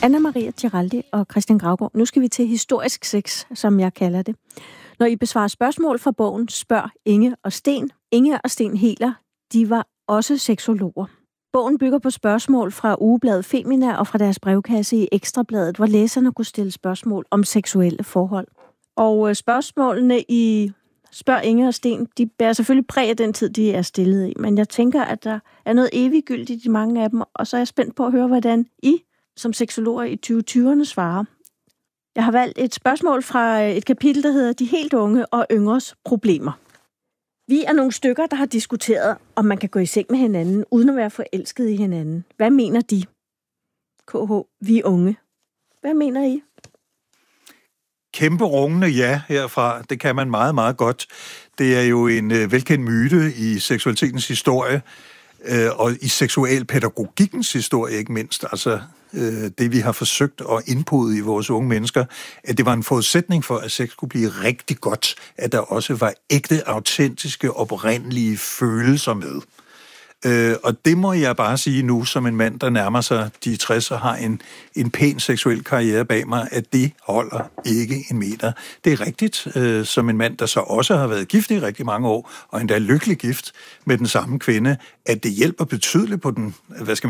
Anna Maria Giraldi og Christian Graugaard. Nu skal vi til historisk sex, som jeg kalder det. Når I besvarer spørgsmål fra bogen, spørg Inge og Sten. Inge og Sten Heler, de var også seksologer. Bogen bygger på spørgsmål fra ugebladet Femina og fra deres brevkasse i Ekstrabladet, hvor læserne kunne stille spørgsmål om seksuelle forhold. Og spørgsmålene i Spørg Inge og Sten, de bærer selvfølgelig præg af den tid, de er stillet i. Men jeg tænker, at der er noget eviggyldigt i mange af dem, og så er jeg spændt på at høre, hvordan I som seksologer i 2020'erne svarer. Jeg har valgt et spørgsmål fra et kapitel, der hedder De helt unge og yngres problemer. Vi er nogle stykker, der har diskuteret, om man kan gå i seng med hinanden, uden at være forelsket i hinanden. Hvad mener de? KH, vi unge. Hvad mener I? Kæmpe rungende ja herfra. Det kan man meget, meget godt. Det er jo en velkendt myte i seksualitetens historie, og i seksualpædagogikkens historie ikke mindst. Altså det, vi har forsøgt at indpode i vores unge mennesker, at det var en forudsætning for, at sex kunne blive rigtig godt, at der også var ægte, autentiske, oprindelige følelser med. Og det må jeg bare sige nu, som en mand, der nærmer sig de 60 og har en pæn seksuel karriere bag mig, at det holder ikke en meter. Det er rigtigt, som en mand, der så også har været gift i rigtig mange år, og endda lykkelig gift med den samme kvinde, at det hjælper betydeligt på den,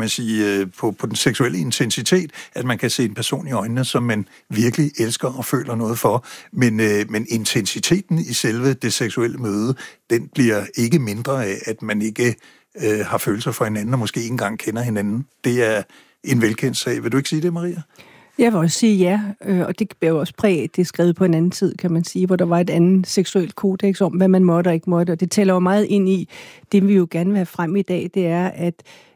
på den seksuelle intensitet, at man kan se en person i øjnene, som man virkelig elsker og føler noget for. Men intensiteten i selve det seksuelle møde, den bliver ikke mindre af, at man ikke har følelser for hinanden, og måske ikke engang kender hinanden. Det er en velkendt sag. Vil du ikke sige det, Maria? Jeg vil også sige ja, og det bærer også præg, det er skrevet på en anden tid, kan man sige, hvor der var et andet seksuelt kodex om, hvad man måtte og ikke måtte, og det tæller jo meget ind i, det vi jo gerne vil have frem i dag, det er, at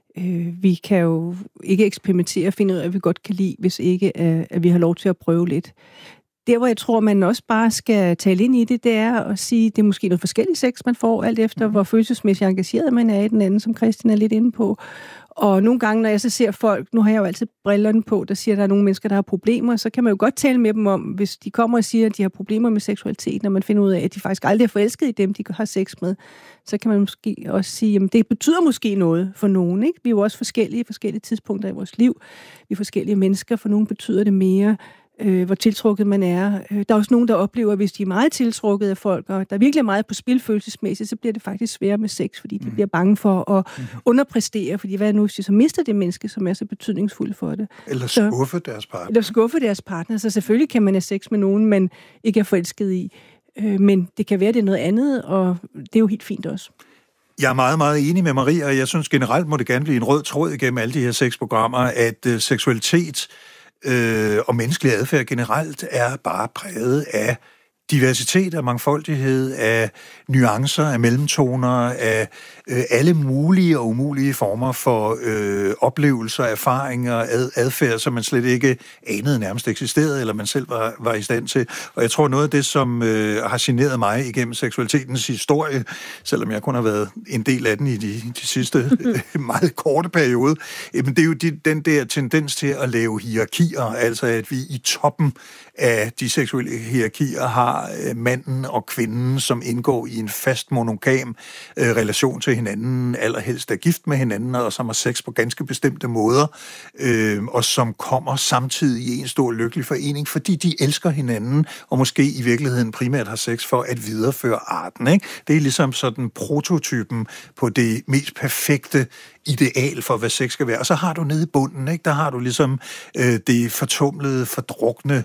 vi kan jo ikke eksperimentere og finde ud af, at vi godt kan lide, hvis ikke at vi har lov til at prøve lidt. Der, hvor jeg tror, man også bare skal tale ind i det, det er at sige, det er måske noget forskelligt sex, man får, alt efter hvor følelsesmæssigt engageret man er i den anden, som Christian er lidt inde på. Og nogle gange, når jeg så ser folk, nu har jeg jo altid brillerne på, der siger, at der er nogle mennesker, der har problemer, så kan man jo godt tale med dem om, hvis de kommer og siger, at de har problemer med seksualitet, når man finder ud af, at de faktisk aldrig er forelsket i dem, de har sex med, så kan man måske også sige, at det betyder måske noget for nogen, ikke? Vi er jo også forskellige tidspunkter i vores liv. Vi er forskellige mennesker, for nogen betyder det mere, hvor tiltrukket man er. Der er også nogen, der oplever, at hvis de er meget tiltrukket af folk, og der er virkelig meget på spil følelsesmæssigt, så bliver det faktisk sværere med sex, fordi de bliver bange for at underpræstere, fordi hvad nu, så mister det menneske, som er så betydningsfuldt for det. Eller skuffe deres partner. Eller skuffe deres partner. Så selvfølgelig kan man have sex med nogen, man ikke er forelsket i. Men det kan være, det er noget andet, og det er jo helt fint også. Jeg er meget, meget enig med Maria, og jeg synes generelt må det gerne blive en rød tråd igennem alle de her sexprogrammer, at seksualitet og menneskelig adfærd generelt er bare præget af diversitet, af mangfoldighed, af nuancer, af mellemtoner, af alle mulige og umulige former for oplevelser, erfaringer, adfærd, som man slet ikke anede nærmest eksisterede, eller man selv var i stand til. Og jeg tror, noget af det, som har generet mig igennem seksualitetens historie, selvom jeg kun har været en del af den i de sidste meget korte periode, det er jo den der tendens til at lave hierarkier, altså at vi i toppen af de seksuelle hierarkier har manden og kvinden, som indgår i en fast monogam relation til hinanden, allerhelst er gift med hinanden, og som har sex på ganske bestemte måder, og som kommer samtidig i en stor lykkelig forening, fordi de elsker hinanden, og måske i virkeligheden primært har sex for at videreføre arten. Ikke? Det er ligesom sådan prototypen på det mest perfekte ideal for, hvad sex skal være. Og så har du nede i bunden, ikke? Der har du ligesom det fortumlede, fordrukne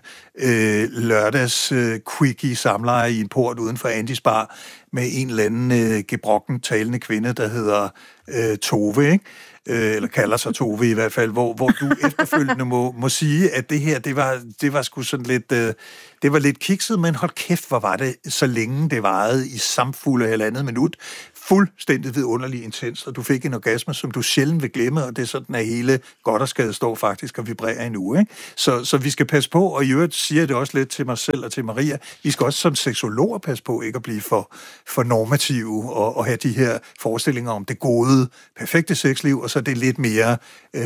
lørdags quickie samleje i en port uden for Andys bar med en eller anden gebrokken talende kvinde, der hedder Tove, ikke? Eller kalder sig Tove i hvert fald, hvor du efterfølgende må sige, at det her, det var sgu sådan lidt, det var lidt kikset, men hold kæft, hvor var det, så længe det varede i samfulde halvandet minut, fuldstændig vidunderlig intens, og du fik en orgasme, som du sjældent vil glemme, og det er sådan, at hele godt og skade står faktisk og vibrerer en uge, ikke? Så vi skal passe på, og i øvrigt siger det også lidt til mig selv og til Maria, vi skal også som seksologer passe på ikke at blive for normative og have de her forestillinger om det gode, perfekte sexliv, og så det lidt mere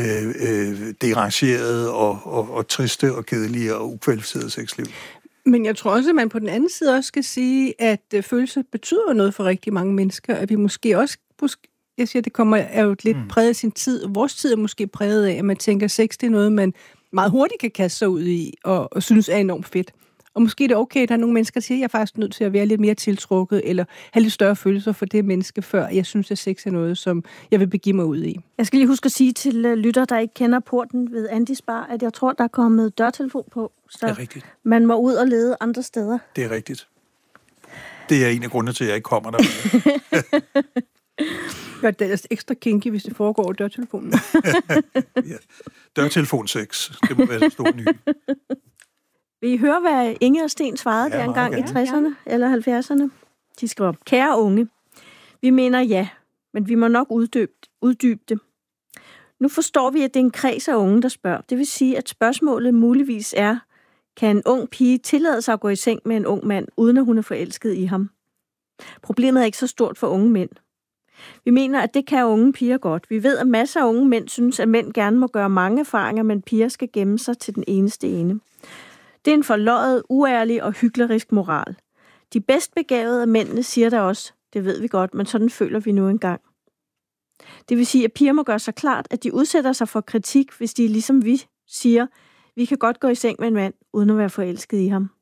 derangeret og triste og kedelige og ukvalificerede sexliv. Men jeg tror også, at man på den anden side også skal sige, at følelse betyder noget for rigtig mange mennesker, at vi måske også, jeg siger, det er jo lidt præget af sin tid, vores tid er måske præget af, at man tænker, sex det er noget, man meget hurtigt kan kaste sig ud i, og synes er enormt fedt. Og måske er det okay, at der er nogle mennesker, der siger, at jeg er faktisk nødt til at være lidt mere tiltrukket, eller have lidt større følelser for det menneske, før jeg synes, at sex er noget, som jeg vil begive mig ud i. Jeg skal lige huske at sige til lytter, der ikke kender porten ved Andis Bar, at jeg tror, der er kommet dørtelefon på. Så det er rigtigt. Man må ud og lede andre steder. Det er rigtigt. Det er en af grundene til, at jeg ikke kommer der. Ja, det er ekstra kinky, hvis det foregår over dørtelefonen. Ja. Dørtelefon 6. Det må være det store nye. Vil I høre, hvad Inge og Sten svarede der engang i 60'erne eller 70'erne? De skriver, kære unge, vi mener ja, men vi må nok uddybe det. Nu forstår vi, at det er en kreds af unge, der spørger. Det vil sige, at spørgsmålet muligvis er, kan en ung pige tillade sig at gå i seng med en ung mand, uden at hun er forelsket i ham? Problemet er ikke så stort for unge mænd. Vi mener, at det kan unge piger godt. Vi ved, at masser af unge mænd synes, at mænd gerne må gøre mange erfaringer, men piger skal gemme sig til den eneste ene. Det er en forløjet, uærlig og hyklerisk moral. De bedst begavede af mændene siger der også, det ved vi godt, men sådan føler vi nu engang. Det vil sige, at piger må gøre sig klart, at de udsætter sig for kritik, hvis de ligesom vi siger, vi kan godt gå i seng med en mand, uden at være forelsket i ham.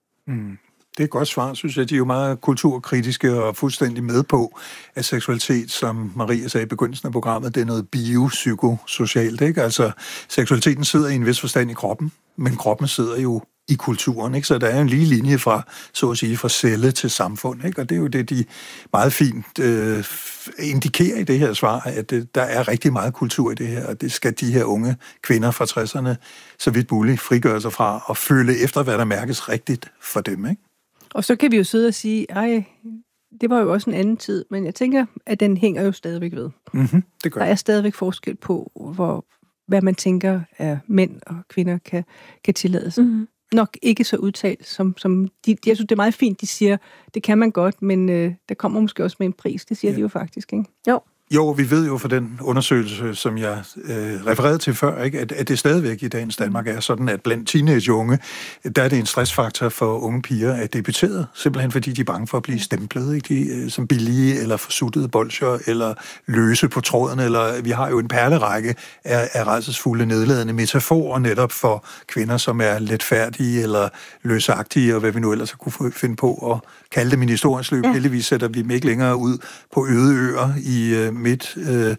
Det er et godt svar, synes jeg. De er jo meget kulturkritiske og fuldstændig med på, at seksualitet, som Maria sagde i begyndelsen af programmet, det er noget biopsykosocialt, ikke? Altså, seksualiteten sidder i en vis forstand i kroppen, men kroppen sidder jo i kulturen, ikke? Så der er en lige linje fra, så at sige, fra celle til samfund, ikke? Og det er jo det, de meget fint indikerer i det her svar, at der er rigtig meget kultur i det her, og det skal de her unge kvinder fra 60'erne så vidt muligt frigøre sig fra og føle efter, hvad der mærkes rigtigt for dem, ikke? Og så kan vi jo sidde og sige, det var jo også en anden tid, men jeg tænker, at den hænger jo stadigvæk ved. Mm-hmm, det gør. Der er stadigvæk forskel på, hvad man tænker, at mænd og kvinder kan tillade sig. Mm-hmm. Nok ikke så udtalt, som de, jeg synes, det er meget fint, de siger, det kan man godt, men der kommer måske også med en pris. Det siger de jo faktisk, ikke? Jo, vi ved jo fra den undersøgelse, som jeg refererede til før, ikke, at det stadigvæk i dagens Danmark er sådan, at blandt teenageunge, der er det en stressfaktor for unge piger at debutere, simpelthen fordi de er bange for at blive stemplet, ikke? De, som billige eller forsuttede bolsjer, eller løse på tråden, eller vi har jo en perlerække af rædselsfulde, nedladende metaforer netop for kvinder, som er letfærdige eller løsagtige, og hvad vi nu ellers kunne finde på at kalde dem i historiens løb. Ja. Heldigvis sætter vi dem ikke længere ud på øde øer i midt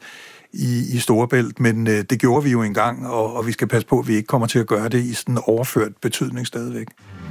i Storebælt, men det gjorde vi jo engang, og vi skal passe på, at vi ikke kommer til at gøre det i sådan en overført betydning stadigvæk.